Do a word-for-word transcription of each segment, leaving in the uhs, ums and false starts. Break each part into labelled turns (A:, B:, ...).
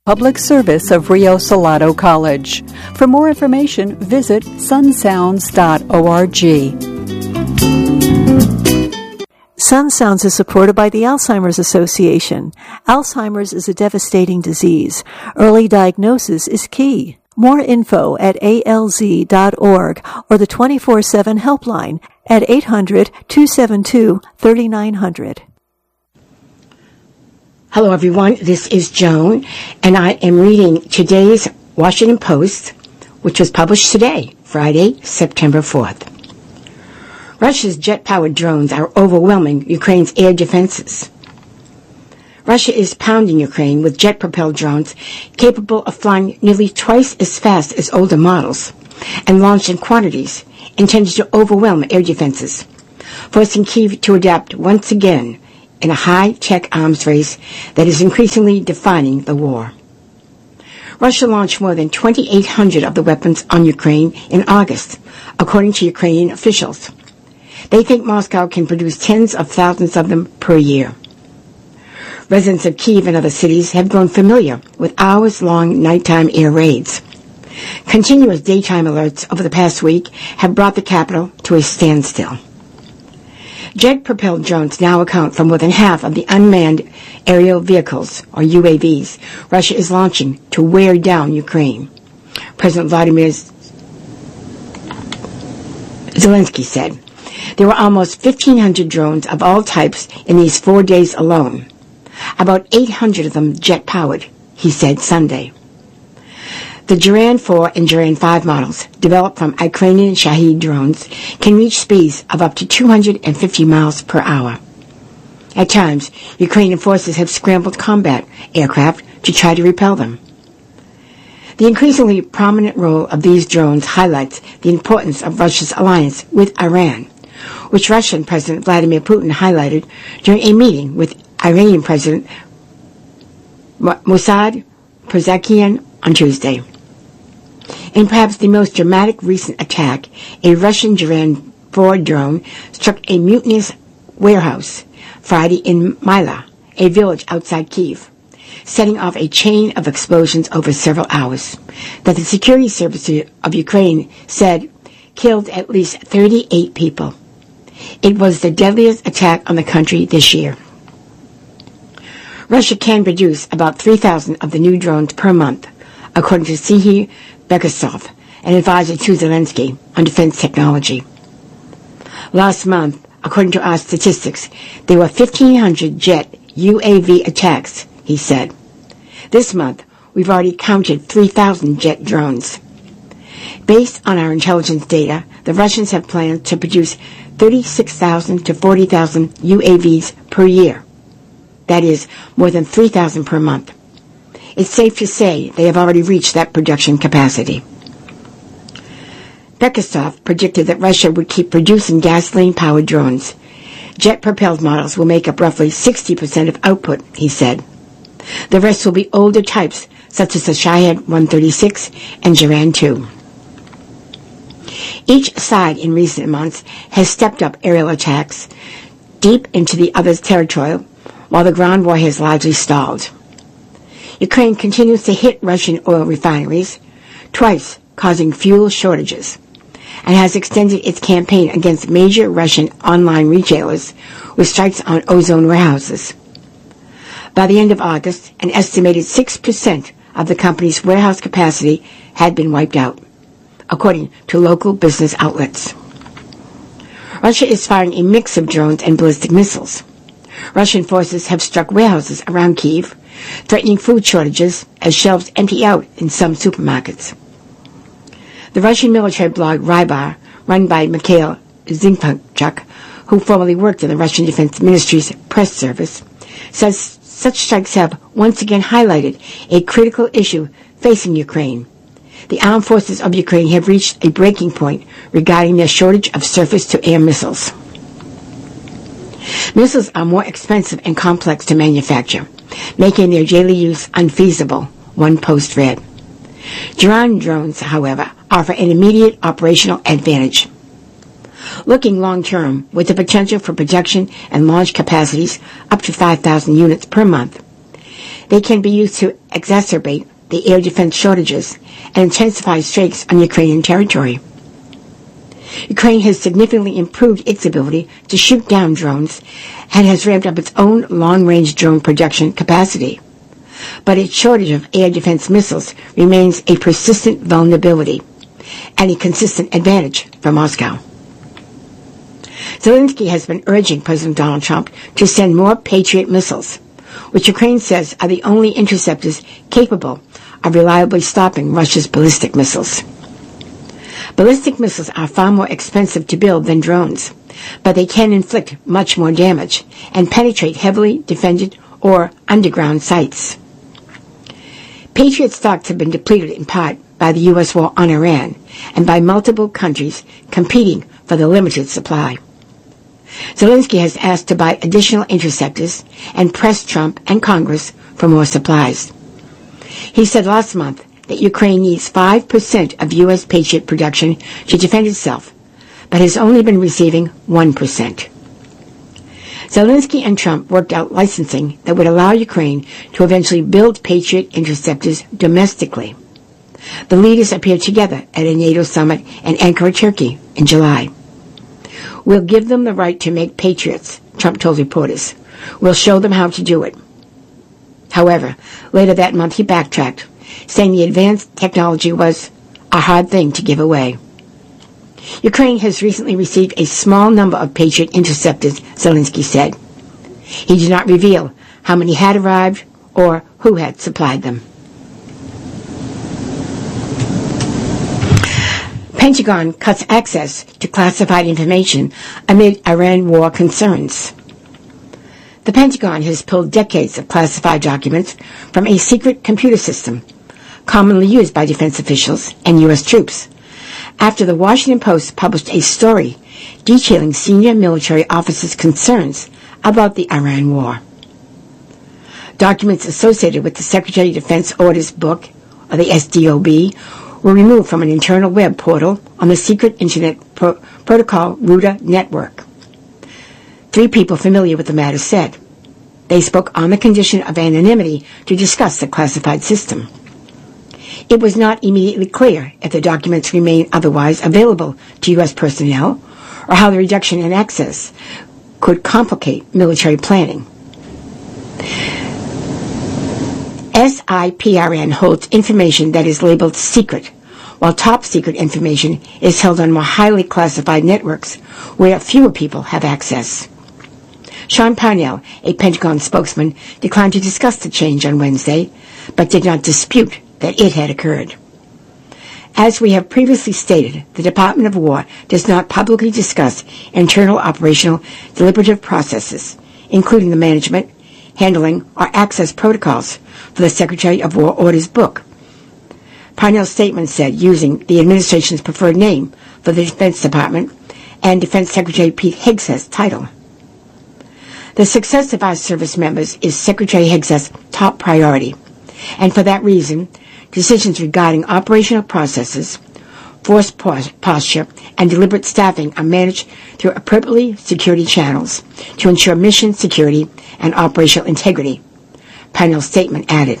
A: Public service of Rio Salado College. For more information, visit sun sounds dot org.
B: Sun Sounds is supported by the Alzheimer's Association. Alzheimer's is a devastating disease. Early diagnosis is key. More info at A L Z dot org or the twenty-four seven helpline at eight hundred, two seven two, three nine zero zero.
C: Hello, everyone. This is Joan, and I am reading today's Washington Post, which was published today, Friday, September fourth. Russia's jet-powered drones are overwhelming Ukraine's air defenses. Russia is pounding Ukraine with jet-propelled drones capable of flying nearly twice as fast as older models and launched in quantities intended to overwhelm air defenses, forcing Kyiv to adapt once again in a high-tech arms race that is increasingly defining the war. Russia launched more than twenty-eight hundred of the weapons on Ukraine in August, according to Ukrainian officials. They think Moscow can produce tens of thousands of them per year. Residents of Kyiv and other cities have grown familiar with hours-long nighttime air raids. Continuous daytime alerts over the past week have brought the capital to a standstill. Jet-propelled drones now account for more than half of the unmanned aerial vehicles, or U A Vs, Russia is launching to wear down Ukraine. President Vladimir Zelensky said there were almost fifteen hundred drones of all types in these four days alone. About eight hundred of them jet-powered, he said Sunday. The Jiran four and Jiran five models, developed from Ukrainian Shahed drones, can reach speeds of up to two hundred fifty miles per hour. At times, Ukrainian forces have scrambled combat aircraft to try to repel them. The increasingly prominent role of these drones highlights the importance of Russia's alliance with Iran, which Russian President Vladimir Putin highlighted during a meeting with Iranian President Mossad Pezeshkian on Tuesday. In perhaps the most dramatic recent attack, a Russian Jiran four drone struck a mutinous warehouse Friday in Myla, a village outside Kyiv, setting off a chain of explosions over several hours that the Security Service of Ukraine said killed at least thirty-eight people. It was the deadliest attack on the country this year. Russia can produce about three thousand of the new drones per month, according to Serhiy Bekasov, an advisor to Zelensky on defense technology. Last month, according to our statistics, there were fifteen hundred jet U A V attacks, he said. This month, we've already counted three thousand jet drones. Based on our intelligence data, the Russians have planned to produce thirty-six thousand to forty thousand U A Vs per year. That is, more than three thousand per month. It's safe to say they have already reached that production capacity. Bekasov predicted that Russia would keep producing gasoline-powered drones. Jet-propelled models will make up roughly sixty percent of output, he said. The rest will be older types, such as the Shahed one thirty-six and Jiran two. Each side in recent months has stepped up aerial attacks deep into the other's territory, while the ground war has largely stalled. Ukraine continues to hit Russian oil refineries, twice causing fuel shortages, and has extended its campaign against major Russian online retailers with strikes on ozone warehouses. By the end of August, an estimated six percent of the company's warehouse capacity had been wiped out, according to local business outlets. Russia is firing a mix of drones and ballistic missiles. Russian forces have struck warehouses around Kyiv, threatening food shortages as shelves empty out in some supermarkets. The Russian military blog Rybar, run by Mikhail Zinfachuk, who formerly worked in the Russian Defense Ministry's press service, says such strikes have once again highlighted a critical issue facing Ukraine. The armed forces of Ukraine have reached a breaking point regarding their shortage of surface-to-air missiles. Missiles are more expensive and complex to manufacture, making their daily use unfeasible, one post read. Jiran drones, however, offer an immediate operational advantage. Looking long-term, with the potential for production and launch capacities up to five thousand units per month, They can be used to exacerbate the air defense shortages and intensify strikes on Ukrainian territory. Ukraine has significantly improved its ability to shoot down drones and has ramped up its own long-range drone production capacity. But its shortage of air defense missiles remains a persistent vulnerability and a consistent advantage for Moscow. Zelensky has been urging President Donald Trump to send more Patriot missiles, which Ukraine says are the only interceptors capable of reliably stopping Russia's ballistic missiles. Ballistic missiles are far more expensive to build than drones, but they can inflict much more damage and penetrate heavily defended or underground sites. Patriot stocks have been depleted in part by the U S war on Iran and by multiple countries competing for the limited supply. Zelensky has asked to buy additional interceptors and pressed Trump and Congress for more supplies. He said last month that Ukraine needs five percent of U S Patriot production to defend itself, but has only been receiving one percent. Zelensky and Trump worked out licensing that would allow Ukraine to eventually build Patriot interceptors domestically. The leaders appeared together at a NATO summit in Ankara, Turkey in July. "We'll give them the right to make Patriots," Trump told reporters. "We'll show them how to do it." However, later that month he backtracked, saying the advanced technology was a hard thing to give away. Ukraine has recently received a small number of Patriot interceptors, Zelensky said. He did not reveal how many had arrived or who had supplied them. Pentagon cuts access to classified information amid Iran war concerns. The Pentagon has pulled decades of classified documents from a secret computer system commonly used by defense officials and U S troops, after the Washington Post published a story detailing senior military officers' concerns about the Iran war. Documents associated with the Secretary of Defense Orders Book, or the S D O B, were removed from an internal web portal on the secret Internet Pro- Protocol Router network. Three people familiar with the matter said they spoke on the condition of anonymity to discuss the classified system. It was not immediately clear if the documents remain otherwise available to U S personnel or how the reduction in access could complicate military planning. S I P R N holds information that is labeled secret, while top secret information is held on more highly classified networks where fewer people have access. Sean Parnell, a Pentagon spokesman, declined to discuss the change on Wednesday, but did not dispute that it had occurred. As we have previously stated, the Department of War does not publicly discuss internal operational deliberative processes, including the management, handling, or access protocols for the Secretary of War Orders Book. Parnell's statement said, using the administration's preferred name for the Defense Department and Defense Secretary Pete Hegseth's title. The success of our service members is Secretary Hegseth's top priority, and for that reason, decisions regarding operational processes, force posture, and deliberate staffing are managed through appropriately security channels to ensure mission security and operational integrity, Parnell's statement added.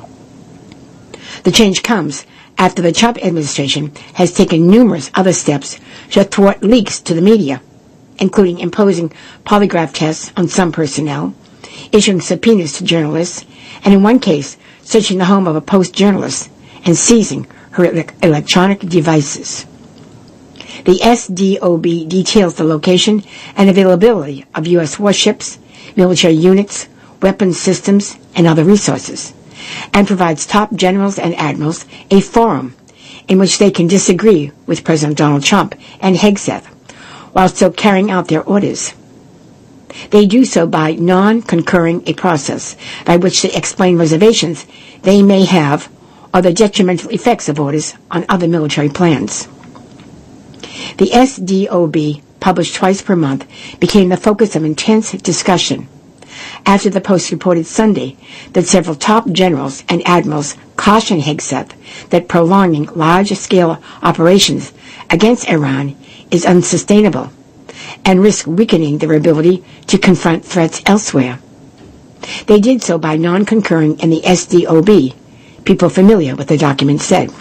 C: The change comes after the Trump administration has taken numerous other steps to thwart leaks to the media, including imposing polygraph tests on some personnel, issuing subpoenas to journalists, and in one case, searching the home of a Post journalist and seizing her electronic devices. The S D O B details the location and availability of U S warships, military units, weapons systems, and other resources, and provides top generals and admirals a forum in which they can disagree with President Donald Trump and Hegseth while still carrying out their orders. They do so by non-concurring a process by which they explain reservations they may have or the detrimental effects of orders on other military plans. The S D O B, published twice per month, became the focus of intense discussion after the Post reported Sunday that several top generals and admirals cautioned Hegseth that prolonging large-scale operations against Iran is unsustainable and risk weakening their ability to confront threats elsewhere. They did so by non-concurring in the S D O B, people familiar with the document said.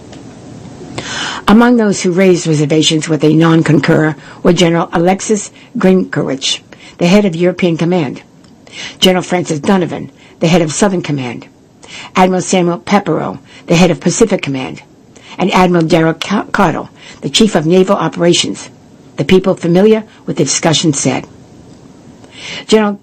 C: Among those who raised reservations with a non-concurrer were General Alexis Grinkovich, the head of European Command, General Francis Donovan, the head of Southern Command, Admiral Samuel Pepperell, the head of Pacific Command, and Admiral Darrell Cardle, the chief of Naval Operations. The people familiar with the discussion said. General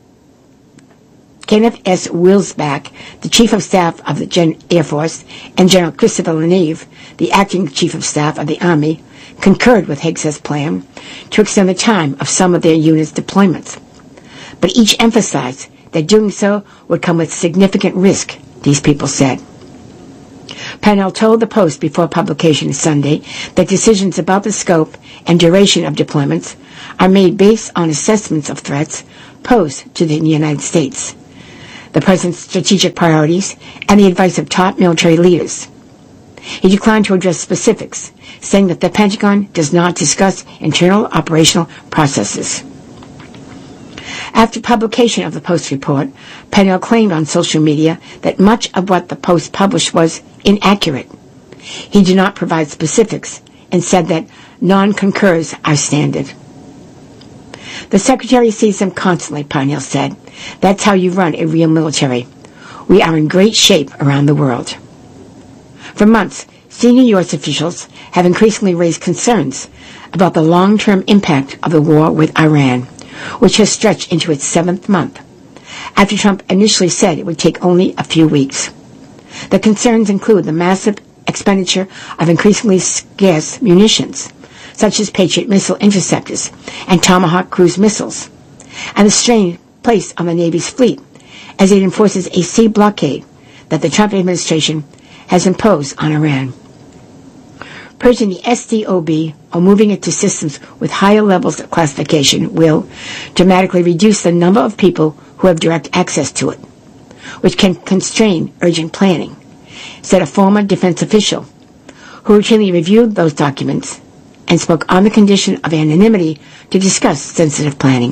C: Kenneth S. Wilsbach, the Chief of Staff of the Gen- Air Force, and General Christopher Lenave, the Acting Chief of Staff of the Army, concurred with Higgs's plan to extend the time of some of their units' deployments. But each emphasized that doing so would come with significant risk, these people said. Parnell told the Post before publication Sunday that decisions about the scope and duration of deployments are made based on assessments of threats posed to the United States, the President's strategic priorities, and the advice of top military leaders. He declined to address specifics, saying that the Pentagon does not discuss internal operational processes. After publication of the Post report, Parnell claimed on social media that much of what the Post published was inaccurate. He did not provide specifics and said that non-concurs are standard. The Secretary sees them constantly, Parnell said. That's how you run a real military. We are in great shape around the world. For months, senior U S officials have increasingly raised concerns about the long-term impact of the war with Iran, which has stretched into its seventh month, after Trump initially said it would take only a few weeks. The concerns include the massive expenditure of increasingly scarce munitions, such as Patriot missile interceptors and Tomahawk cruise missiles, and the strain placed on the Navy's fleet as it enforces a sea blockade that the Trump administration has imposed on Iran. Purging the S D O B or moving it to systems with higher levels of classification will dramatically reduce the number of people who have direct access to it, which can constrain urgent planning, said a former defense official who routinely reviewed those documents and spoke on the condition of anonymity to discuss sensitive planning.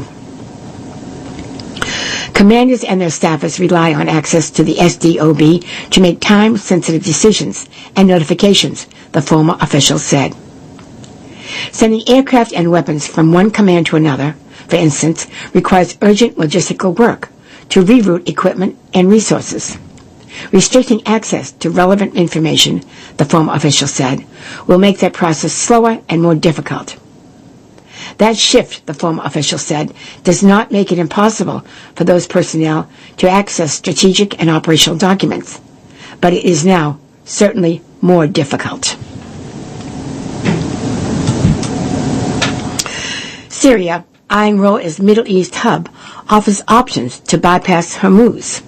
C: Commanders and their staffers rely on access to the S D O B to make time-sensitive decisions and notifications, the former official said. Sending aircraft and weapons from one command to another, for instance, requires urgent logistical work to reroute equipment and resources. Restricting access to relevant information, the former official said, will make that process slower and more difficult. That shift, the former official said, does not make it impossible for those personnel to access strategic and operational documents, but it is now certainly more difficult. Syria, eyeing role as Middle East hub, offers options to bypass Hormuz.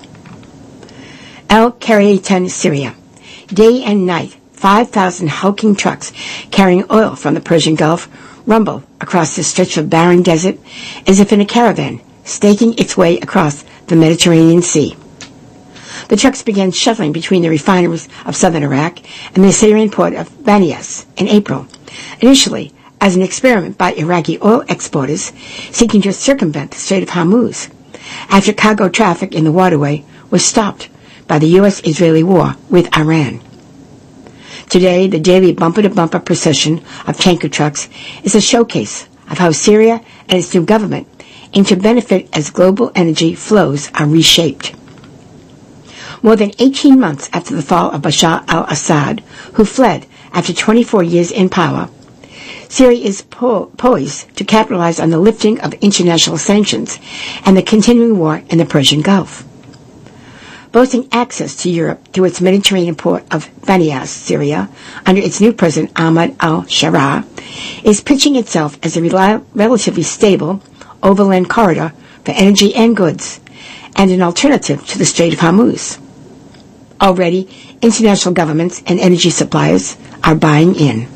C: El Khariyatan, Syria. Day and night, five thousand hulking trucks carrying oil from the Persian Gulf rumble across the stretch of barren desert as if in a caravan, staking its way across the Mediterranean Sea. The trucks began shuttling between the refineries of southern Iraq and the Syrian port of Banias in April, initially as an experiment by Iraqi oil exporters seeking to circumvent the Strait of Hormuz, after cargo traffic in the waterway was stopped by the U S Israeli war with Iran. Today, the daily bumper-to-bumper procession of tanker trucks is a showcase of how Syria and its new government aim to benefit as global energy flows are reshaped. More than eighteen months after the fall of Bashar al-Assad, who fled after twenty-four years in power, Syria is po- poised to capitalize on the lifting of international sanctions and the continuing war in the Persian Gulf. Boasting access to Europe through its Mediterranean port of Banias, Syria, under its new president Ahmad al-Sharaa, is pitching itself as a rel- relatively stable overland corridor for energy and goods, and an alternative to the Strait of Hormuz. Already, international governments and energy suppliers are buying in.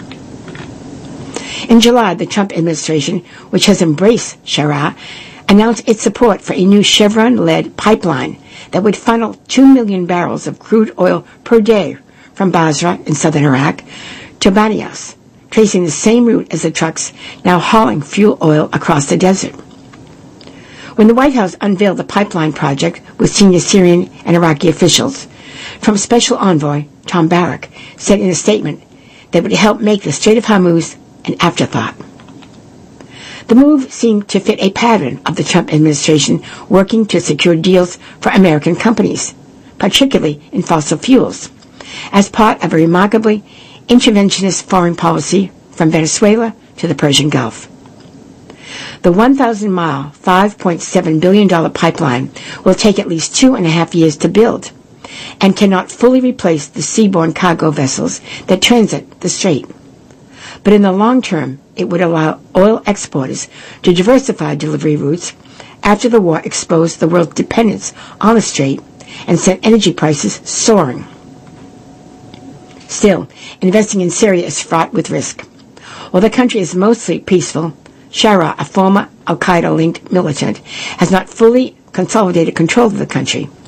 C: In July, the Trump administration, which has embraced Sharaa, announced its support for a new Chevron-led pipeline that would funnel two million barrels of crude oil per day from Basra in southern Iraq to Banias, tracing the same route as the trucks now hauling fuel oil across the desert. When the White House unveiled the pipeline project with senior Syrian and Iraqi officials, Trump's special envoy, Tom Barrack, said in a statement that it would help make the Strait of Hormuz an afterthought. The move seemed to fit a pattern of the Trump administration working to secure deals for American companies, particularly in fossil fuels, as part of a remarkably interventionist foreign policy from Venezuela to the Persian Gulf. The one thousand mile, five point seven billion dollars pipeline will take at least two and a half years to build and cannot fully replace the seaborne cargo vessels that transit the strait. But in the long term, it would allow oil exporters to diversify delivery routes after the war exposed the world's dependence on the strait and sent energy prices soaring. Still, investing in Syria is fraught with risk. While the country is mostly peaceful, Shara, a former al-Qaeda-linked militant, has not fully consolidated control of the country.